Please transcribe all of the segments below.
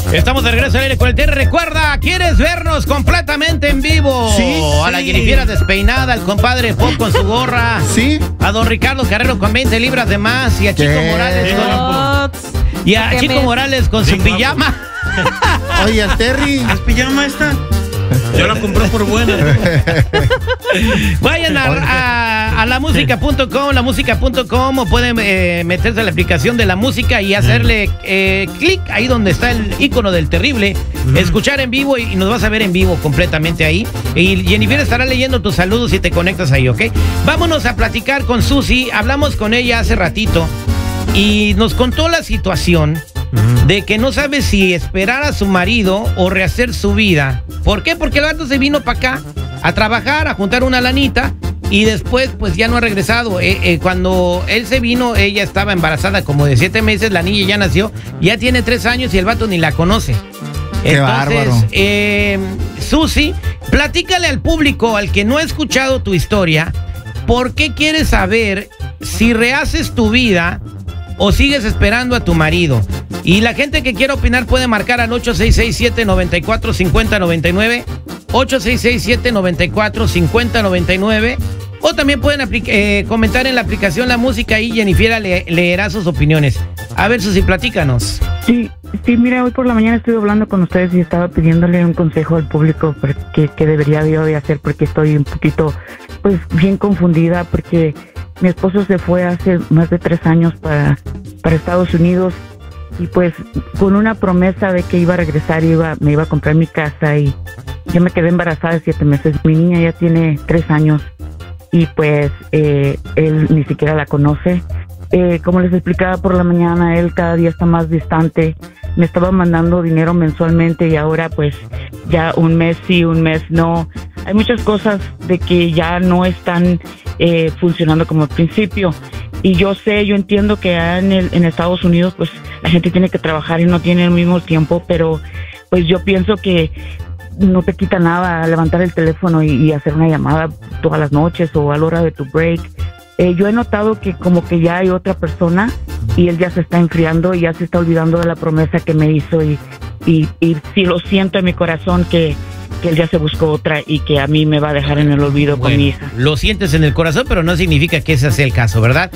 Estamos de regreso al aire con el Terry. Recuerda, ¿quieres vernos completamente en vivo? Sí. A la Jennifer despeinada, al compadre Pop con su gorra. Sí. A don Ricardo Carrero con 20 libras de más. Y a Chico Morales con su pijama. Oye, al Terry. ¿Es pijama esta? Yo la compré por buena. Vayan a lamusica.com, lamusica.com, o pueden meterse a la aplicación de la música y hacerle clic ahí donde está el icono del terrible, escuchar en vivo y nos vas a ver en vivo completamente ahí. Y Jennifer estará leyendo tus saludos si te conectas ahí, ¿ok? Vámonos a platicar con Susi. Hablamos con ella hace ratito y nos contó la situación de que no sabe si esperar a su marido o rehacer su vida. ¿Por qué? Porque el vato se vino para acá a trabajar, a juntar una lanita y después pues ya no ha regresado. Cuando él se vino, ella estaba embarazada como de 7 meses, la niña ya nació, ya tiene 3 años y el vato ni la conoce. Qué bárbaro. Susi, platícale al público, al que no ha escuchado tu historia, ¿por qué quieres saber si rehaces tu vida o sigues esperando a tu marido? Y la gente que quiera opinar puede marcar al 8667-945099, 8667-945099, o también pueden comentar en la aplicación La Música y Jennifer leerá sus opiniones. A ver, Susi, platícanos. Sí, mira, hoy por la mañana estuve hablando con ustedes y estaba pidiéndole un consejo al público que debería yo de hacer, porque estoy un poquito, pues, bien confundida, porque mi esposo se fue hace más de 3 años para Estados Unidos y pues con una promesa de que iba a regresar, me iba a comprar mi casa, y yo me quedé embarazada de 7 meses. Mi niña ya tiene 3 años y pues él ni siquiera la conoce. Como les explicaba por la mañana, él cada día está más distante. Me estaba mandando dinero mensualmente y ahora pues ya un mes sí, un mes no. Hay muchas cosas de que ya no están funcionando como al principio. Y yo entiendo que en Estados Unidos pues la gente tiene que trabajar y no tiene el mismo tiempo, pero pues yo pienso que no te quita nada levantar el teléfono y hacer una llamada todas las noches o a la hora de tu break. Yo he notado que como que ya hay otra persona y él ya se está enfriando y ya se está olvidando de la promesa que me hizo, y sí lo siento en mi corazón que él ya se buscó otra y que a mí me va a dejar en el olvido con mi hija. Lo sientes en el corazón, pero no significa que ese sea el caso, ¿verdad?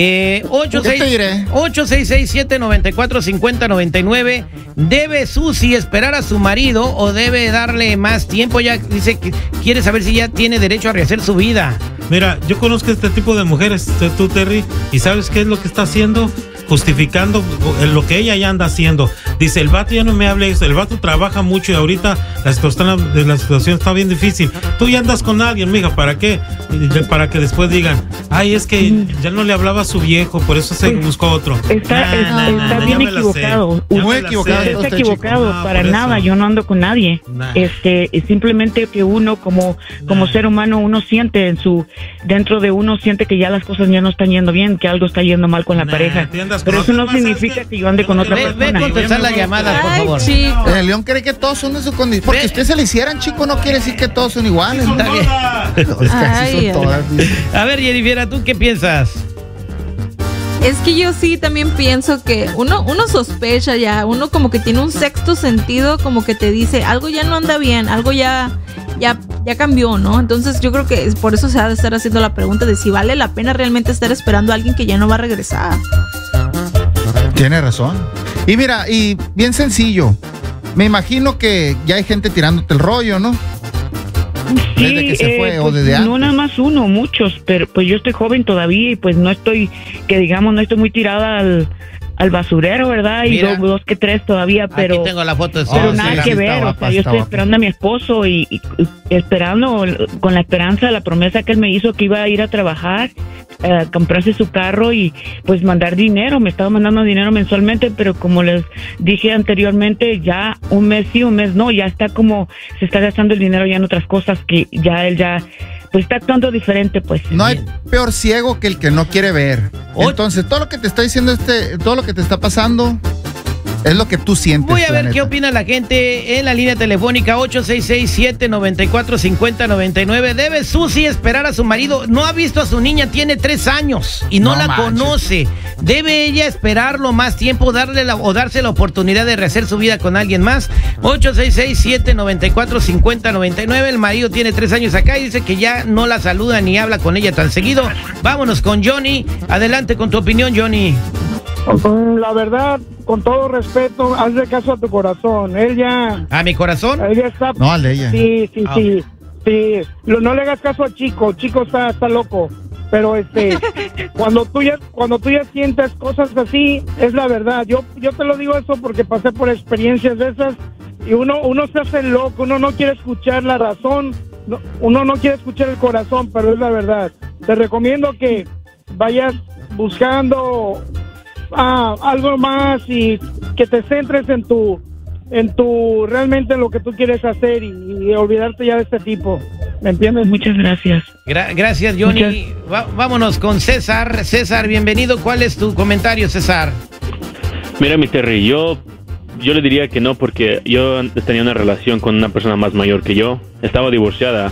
8667-945099. ¿Debe Susi esperar a su marido o debe darle más tiempo? Ya dice que quiere saber si ya tiene derecho a rehacer su vida. Mira, yo conozco este tipo de mujeres, tú, Terry, y ¿sabes qué es lo que está haciendo? Justificando lo que ella ya anda haciendo. Dice, el vato ya no me hable eso, el vato trabaja mucho y ahorita la situación está bien difícil. Tú ya andas con alguien, mija, ¿para qué? Para que después digan, ay, es que ya no le hablaba a su viejo, por eso se buscó otro. Está bien equivocado. Muy equivocado. Está equivocado, para nada, yo no ando con nadie. Simplemente que uno como ser humano, uno siente dentro de uno siente que ya las cosas ya no están yendo bien, que algo está yendo mal con la pareja. Pero eso no significa que yo ande con otra persona. Ve a contestar la llamada, por favor. El León cree que todos son de su condición. Porque usted se le hicieran, chico, no quiere decir que todos son iguales. Está bien. Casi son todas. A ver, Jennifer, ¿tú qué piensas? Es que yo sí también pienso que uno sospecha ya, uno como que tiene un sexto sentido, como que te dice, algo ya no anda bien, algo ya cambió, ¿no? Entonces yo creo que por eso se ha de estar haciendo la pregunta de si vale la pena realmente estar esperando a alguien que ya no va a regresar. Tiene razón. Y mira, y bien sencillo, me imagino que ya hay gente tirándote el rollo, ¿no? Sí, desde que se fue, pues, o desde antes. No nada más uno, muchos, pero pues yo estoy joven todavía y pues no estoy muy tirada al basurero, ¿verdad? Mira, y dos que tres todavía, pero... Aquí tengo la foto de Pero nada que ver, o sea, yo estoy esperando a mi esposo y esperando con la esperanza, la promesa que él me hizo que iba a ir a trabajar, comprarse su carro y pues mandar dinero. Me estaba mandando dinero mensualmente, pero como les dije anteriormente, ya un mes sí, un mes no, ya está como se está gastando el dinero ya en otras cosas que ya él ya pues está actuando diferente, pues. No hay peor ciego que el que no quiere ver. Entonces, todo lo que te está diciendo todo lo que te está pasando, Es lo que tú sientes. Voy a ver la qué neta. opina la gente en la línea telefónica 866-794-5099. ¿Debe Susi esperar a su marido? No ha visto a su niña, tiene 3 años y no, No la manches. conoce. ¿Debe ella esperarlo más tiempo, darse la oportunidad de rehacer su vida con alguien más? 866-794-5099. El marido tiene 3 años acá y dice que ya no la saluda ni habla con ella tan seguido. Vámonos con Johnny. Adelante con tu opinión, Johnny. La verdad, con todo respeto, hazle caso a tu corazón. Él ya ¿A mi corazón? está... No, al de ella. Sí. Ah. Sí. No le hagas caso a Chico está loco. Pero cuando tú ya sientes cosas así, es la verdad. Yo te lo digo eso porque pasé por experiencias de esas y uno se hace loco, uno no quiere escuchar la razón, uno no quiere escuchar el corazón, pero es la verdad. Te recomiendo que vayas buscando algo más y que te centres en tu realmente lo que tú quieres hacer y olvidarte ya de este tipo. ¿Me entiendes? Muchas gracias. Gracias, Johnny. Vámonos con César. César, bienvenido. ¿Cuál es tu comentario, César? Mira, mi Terry, yo le diría que no, porque yo tenía una relación con una persona más mayor que yo. Estaba divorciada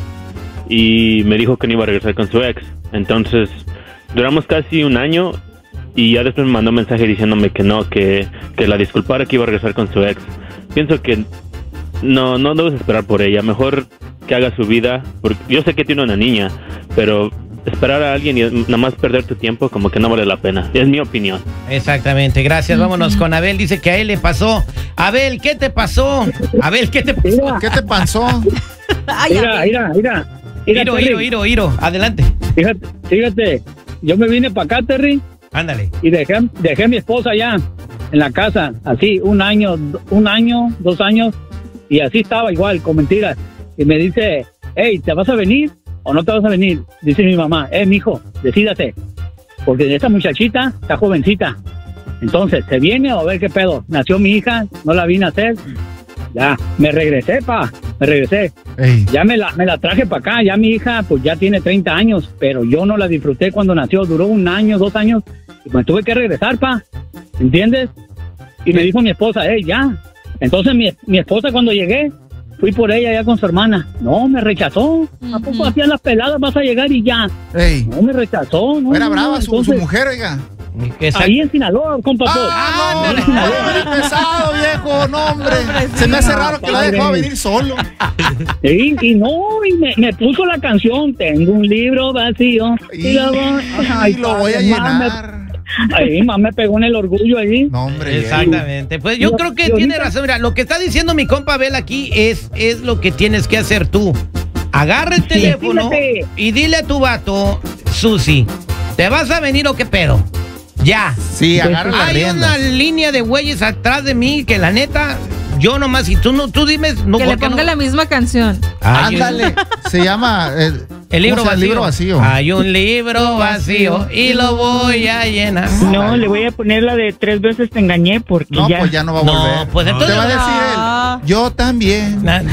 y me dijo que no iba a regresar con su ex. Entonces, duramos casi un año y ya después me mandó un mensaje diciéndome que no, que la disculpara, que iba a regresar con su ex. Pienso que no debes esperar por ella. Mejor que haga su vida, porque yo sé que tiene una niña, pero esperar a alguien y nada más perder tu tiempo como que no vale la pena. Es mi opinión. Exactamente, gracias. Vámonos con Abel. Dice que a él le pasó. Abel, ¿qué te pasó? Abel, ¿qué te pasó? ¿Qué te pasó? Ay, Mira, Iro, adelante. Fíjate, yo me vine para acá, Terry, Ándale. y dejé a mi esposa allá en la casa, así, 1 año, 2 años, y así estaba igual, con mentiras. Y me dice, hey, ¿te vas a venir o no te vas a venir? Dice mi mamá, mijo, decídate, porque esta muchachita está jovencita. Entonces, ¿se viene o a ver qué pedo? Nació mi hija, no la vine a hacer. Ya, me regresé. Ey. Ya me la traje para acá, ya mi hija pues ya tiene 30 años, pero yo no la disfruté cuando nació, duró 1 año, 2 años, y me tuve que regresar, ¿entiendes? Y me dijo mi esposa, ya. Entonces mi esposa cuando llegué, fui por ella allá con su hermana, no, me rechazó. ¿A poco hacían las peladas, vas a llegar y ya? Ey. No, me rechazó. No, Era brava su entonces, mujer, oiga. ahí en Sinaloa, compa. No, muy pesado, viejo, no, hombre. Se me hace raro que la dejó venir solo. Sí, y me puso la canción, tengo un libro vacío y lo voy a llenar. Ahí más me pegó en el orgullo ahí. No, hombre. Exactamente. Pues yo creo que tiene razón. Mira, lo que está diciendo mi compa Abel aquí es lo que tienes que hacer tú. Agarra el teléfono y dile a tu vato, Susi, ¿te vas a venir o qué pedo? Ya. Sí, agarra las Hay riendas. una línea de güeyes atrás de mí que la neta, yo nomás, si tú dime, no, que ¿por le qué ponga no? la misma canción. Ándale. Se llama El libro ¿cómo se llama? vacío. El libro vacío. Hay un libro vacío y lo voy a llenar. No, le voy a poner la de 3 veces te engañé porque No, ya... pues ya no va a volver. No, pues entonces Te va a decir Ah. él. Yo también. No.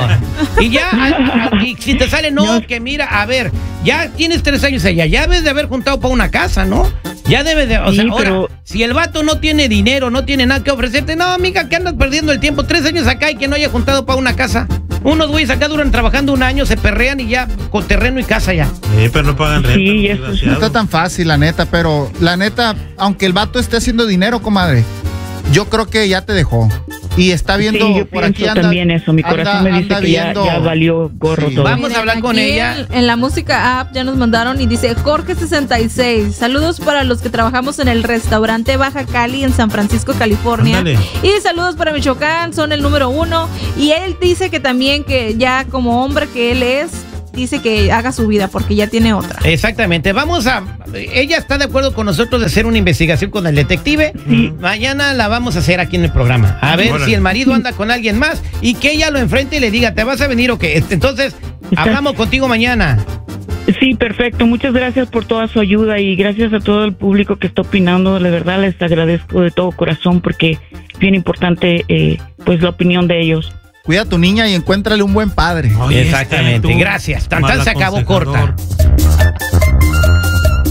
Y ya, y si te sale que mira, a ver, ya tienes 3 años allá, ya debes de haber juntado para una casa, ¿no? Ya debes de, o sea, Sí, ahora, pero- si el vato no tiene dinero, no tiene nada que ofrecerte, no, amiga, que andas perdiendo el tiempo, 3 años acá y que no haya juntado para una casa. Unos güeyes acá duran trabajando 1 año, se perrean y ya, con terreno y casa ya. Pero no pagan renta. Sí, eso No está tan fácil, la neta, pero la neta, aunque el vato esté haciendo dinero, comadre, yo creo que ya te dejó. Y está viendo, Sí, yo por aquí pienso anda. también eso. Mi corazón me dice anda que ya valió gorro Sí. todo. Vamos a hablar con aquí ella. En la música app ya nos mandaron y dice Jorge66. Saludos para los que trabajamos en el restaurante Baja Cali en San Francisco, California. Ándale. Y saludos para Michoacán, son el número 1. Y él dice que también que ya como hombre que él es, dice que haga su vida porque ya tiene otra. Exactamente, ella está de acuerdo con nosotros de hacer una investigación con el detective. Mañana la vamos a hacer aquí en el programa. A ver Órale. si el marido anda con alguien más y que ella lo enfrente y le diga, ¿te vas a venir o qué? Entonces, hablamos contigo mañana. Sí, perfecto. Muchas gracias por toda su ayuda y gracias a todo el público que está opinando. De verdad les agradezco de todo corazón porque es bien importante pues la opinión de ellos. Cuida a tu niña y encuéntrale un buen padre. Oye, Exactamente, tú, gracias. Tan mal se acabó aconsejador. corta.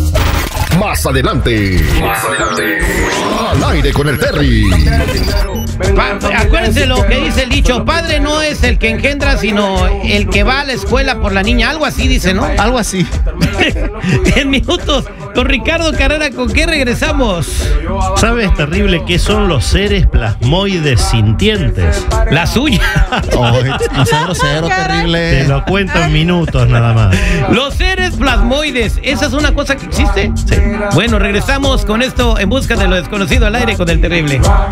Más adelante. Al aire con el Terry. Acuérdense lo que dice el dicho, padre no es el que engendra, sino el que va a la escuela por la niña. Algo así dice, ¿no? Algo así. 10 minutos con Ricardo Carrera. ¿Con qué regresamos? ¿Sabes, terrible, qué son los seres plasmoides sintientes? La suya. No sea grosero, terrible. Te lo cuento en minutos nada más. Los seres plasmoides, ¿esa es una cosa que existe? Sí. Bueno, regresamos con esto en busca de lo desconocido al aire con el terrible.